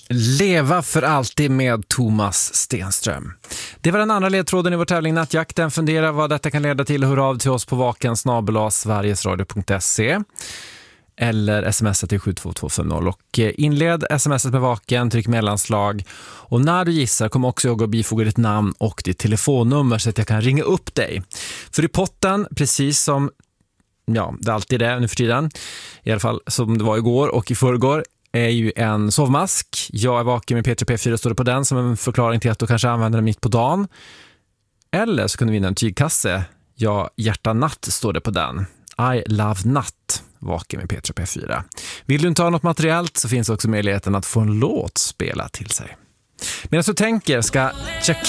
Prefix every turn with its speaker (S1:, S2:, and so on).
S1: Leva för alltid med Thomas Stenström. Det var den andra ledtråden i vår tävling Nattjakten. Fundera vad detta kan leda till. Hör av till oss på vaken@sverigesradio.se eller smsa till 72250 och inled sms:et med Vaken, tryck mellanslag, och när du gissar kommer också jag att bifoga ditt namn och ditt telefonnummer så att jag kan ringa upp dig. För i potten, precis som det alltid är nu för tiden, i alla fall som det var igår och i förrgår, är ju en sovmask. Jag är vaken med P3 P4, står det på den, som en förklaring till att du kanske använder den mitt på dagen. Eller så kan du vinna en tygkasse. Hjärta natt, står det på den. I love natt, vaken med P3 P4. Vill du inte ha något materiellt så finns också möjligheten att få en låt spela till sig. Medan du tänker ska Shakira